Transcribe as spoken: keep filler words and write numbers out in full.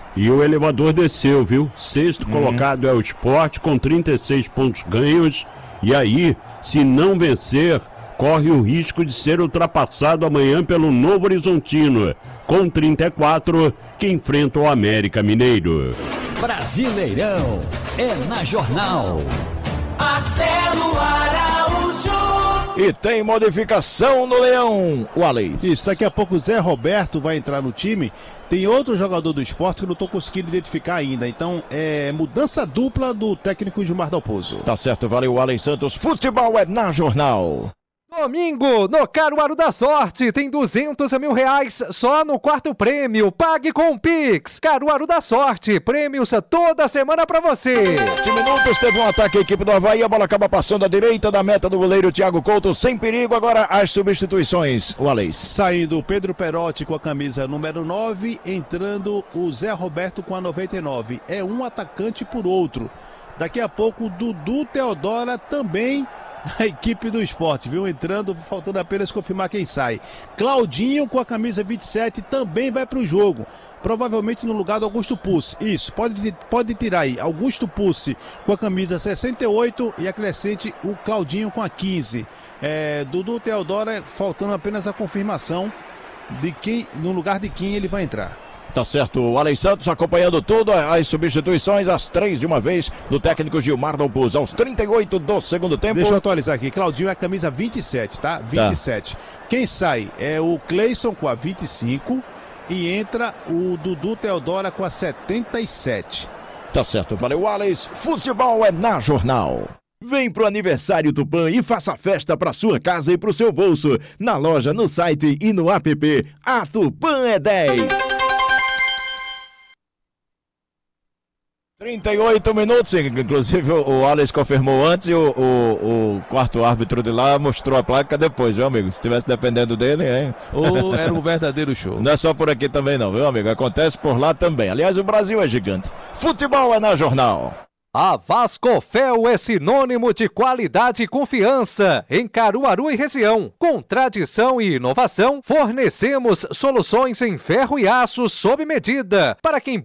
E o elevador desceu, viu? Sexto hum. colocado é o Sport com trinta e seis pontos ganhos. E aí, se não vencer, corre o risco de ser ultrapassado amanhã pelo Novo Horizontino, com trinta e quatro, que enfrenta o América Mineiro. Brasileirão é na Jornal. Marcelo Araújo. E tem modificação no Leão, o Alex. Isso, daqui a pouco o Zé Roberto vai entrar no time. Tem outro jogador do Sport que eu não estou conseguindo identificar ainda. Então, é mudança dupla do técnico Gilmar Dalpozo. Tá certo, valeu, Alex Santos. Futebol é na Jornal. Domingo, no Caruaru da Sorte, tem duzentos mil reais só no quarto prêmio. Pague com o Pix. Caruaru da Sorte, prêmios toda semana pra você. vinte minutos, teve um ataque à equipe do Avaí, a bola acaba passando à direita da meta do goleiro Thiago Couto, sem perigo. Agora as substituições, o Alex. Saindo o Pedro Perotti com a camisa número nove, entrando o Zé Roberto com a noventa e nove. É um atacante por outro. Daqui a pouco o Dudu Teodora também... A equipe do Sport, viu? Entrando, faltando apenas confirmar quem sai. Claudinho com a camisa vinte e sete também vai para o jogo. Provavelmente no lugar do Augusto Pucci. Isso, pode, pode tirar aí. Augusto Pucci com a camisa sessenta e oito e acrescente o Claudinho com a quinze. É, Dudu Teodora, faltando apenas a confirmação de quem, no lugar de quem ele vai entrar. Tá certo, o Alex Santos acompanhando tudo, as substituições, as três de uma vez, do técnico Gilmar Dalpozo, aos trinta e oito do segundo tempo. Deixa eu atualizar aqui, Claudinho é a camisa vinte e sete, tá? vinte e sete. Tá. Quem sai é o Cleison com a vinte e cinco e entra o Dudu Teodora com a setenta e sete. Tá certo, valeu, Alex. Futebol é na Jornal. Vem pro aniversário Tupã e faça festa pra sua casa e pro seu bolso. Na loja, no site e no app. A Tupã é dez. trinta e oito minutos, inclusive o Alex confirmou antes e o, o, o quarto árbitro de lá mostrou a placa depois, viu, amigo? Se estivesse dependendo dele, hein? Ou era um verdadeiro show. Não é só por aqui também não, viu, amigo? Acontece por lá também. Aliás, o Brasil é gigante. Futebol é na Jornal. A Vascofel é sinônimo de qualidade e confiança em Caruaru e região. Com tradição e inovação, fornecemos soluções em ferro e aço sob medida para quem